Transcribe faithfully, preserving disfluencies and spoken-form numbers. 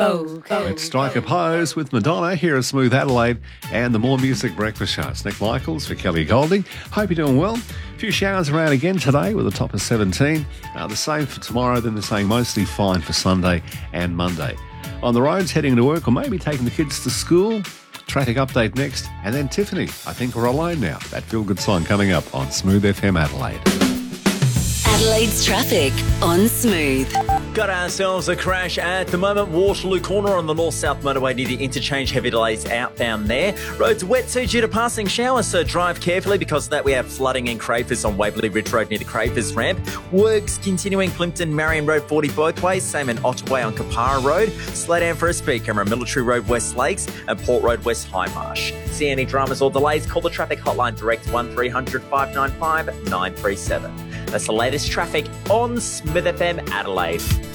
go, go. Let's strike a pose with Madonna here at Smooth Adelaide and the More Music Breakfast Show. It's Nick Michaels for Kelly Golding. Hope you're doing well. A few showers around again today with a top of seventeen. Uh, the same for tomorrow, then the same mostly fine for Sunday and Monday. On the roads, heading to work or maybe taking the kids to school. Traffic update next. And then Tiffany, I think we're alone now. That feel-good song coming up on Smooth F M Adelaide. Adelaide's traffic on Smooth. Got ourselves a crash at the moment. Waterloo Corner on the north-south motorway near the interchange. Heavy delays outbound there. Roads wet too due to passing showers, so drive carefully. Because of that, we have flooding in Crayfors on Waverley Ridge Road near the Crayfors ramp. Works continuing Plimpton, Marion Road forty both ways. Same in Ottaway on Kapara Road. Slow down for a speed camera. Military Road West Lakes and Port Road West Highmarsh. See any dramas or delays? Call the traffic hotline direct one three hundred five nine five nine three seven. That's the latest traffic on Smooth F M Adelaide.